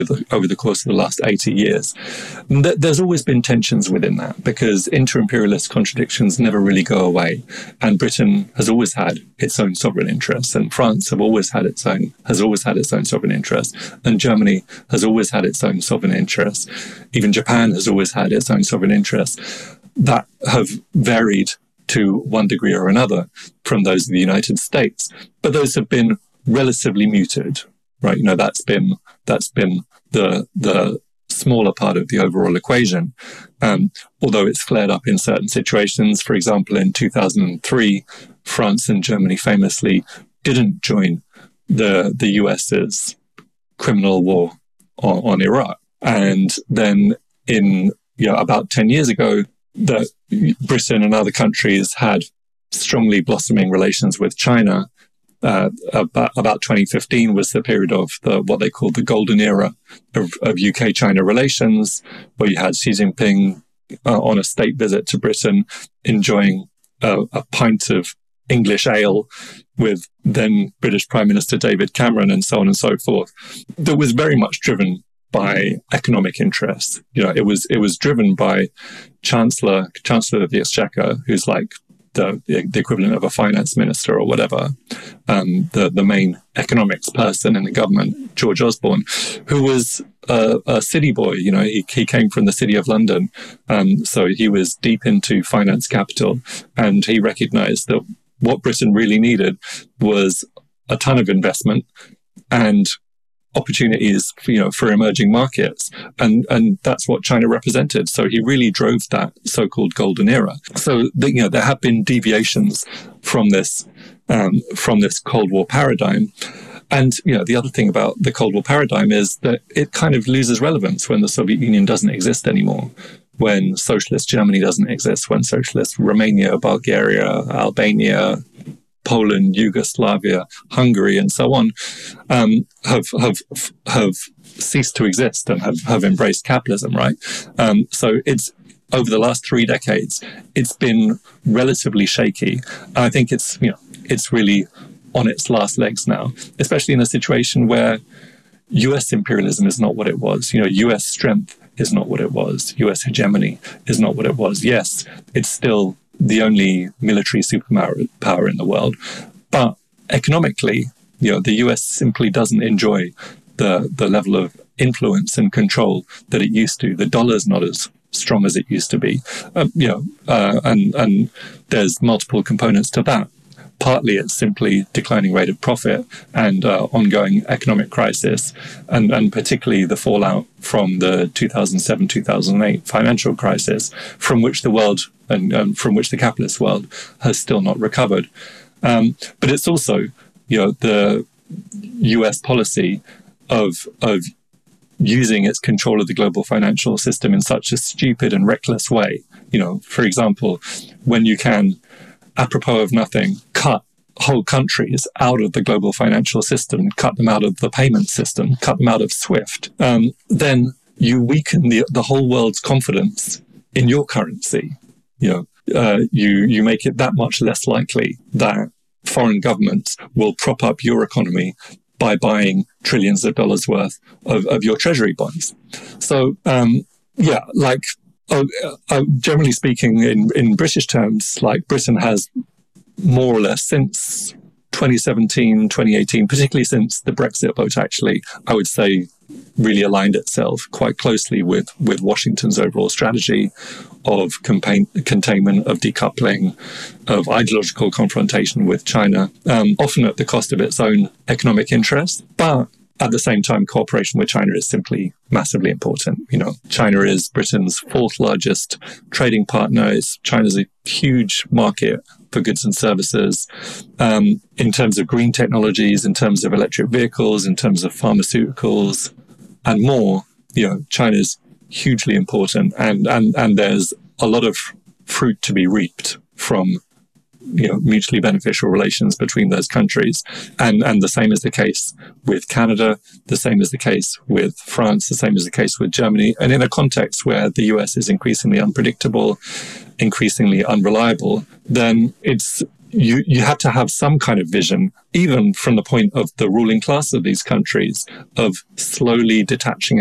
over the course of the last 80 years. There's always been tensions within that because inter-imperialist contradictions never really go away. And Britain has always had its own sovereign interests, and France has always had its own sovereign interests, and Germany has always had its own sovereign interests. Even Japan has always had its own sovereign interests that have varied to one degree or another from those of the United States. But those have been relatively muted, right? That's been the smaller part of the overall equation. Although it's flared up in certain situations. For example, in 2003, France and Germany famously didn't join the US's criminal war on Iraq. And then about 10 years ago, that Britain and other countries had strongly blossoming relations with China. About 2015 was the period of what they called the golden era of UK-China relations, where you had Xi Jinping on a state visit to Britain, enjoying a pint of English ale with then British Prime Minister David Cameron, and so on and so forth. That was very much driven by economic interests. It was driven by Chancellor of the Exchequer, who's like the equivalent of a finance minister or whatever, the main economics person in the government, George Osborne, who was a city boy. He came from the city of London, so he was deep into finance capital, and he recognized that what Britain really needed was a ton of investment and opportunities for emerging markets, and that's what China represented. So he really drove that so-called golden era. So there have been deviations from this Cold War paradigm. And the other thing about the Cold War paradigm is that it kind of loses relevance when the Soviet Union doesn't exist anymore, when socialist Germany doesn't exist, when socialist Romania, Bulgaria, Albania, Poland, Yugoslavia, Hungary, and so on, have ceased to exist and have embraced capitalism, right? So it's over the last 3 decades, it's been relatively shaky. And I think it's really on its last legs now, especially in a situation where US imperialism is not what it was. US strength is not what it was. US hegemony is not what it was. Yes, it's still the only military superpower in the world. But economically, the US simply doesn't enjoy the level of influence and control that it used to. The dollar's not as strong as it used to be. And there's multiple components to that. Partly it's simply declining rate of profit and ongoing economic crisis, and particularly the fallout from the 2007-2008 financial crisis, from which the world and from which the capitalist world has still not recovered. But it's also, the US policy of using its control of the global financial system in such a stupid and reckless way. For example, when you can, apropos of nothing, cut whole countries out of the global financial system, cut them out of the payment system, cut them out of SWIFT, then you weaken the whole world's confidence in your currency. You make it that much less likely that foreign governments will prop up your economy by buying trillions of dollars worth of your treasury bonds. So, generally speaking, in British terms, like Britain has more or less since 2017, 2018, particularly since the Brexit vote, actually, I would say really aligned itself quite closely with Washington's overall strategy of containment, of decoupling, of ideological confrontation with China, often at the cost of its own economic interests. But at the same time, cooperation with China is simply massively important. China is Britain's fourth largest trading partner. China's a huge market for goods and services, in terms of green technologies, in terms of electric vehicles, in terms of pharmaceuticals, and more. China's hugely important, and there's a lot of fruit to be reaped from mutually beneficial relations between those countries. And the same is the case with Canada, the same is the case with France, the same is the case with Germany. And in a context where the US is increasingly unpredictable, increasingly unreliable, then it's you had to have some kind of vision, even from the point of the ruling class of these countries, of slowly detaching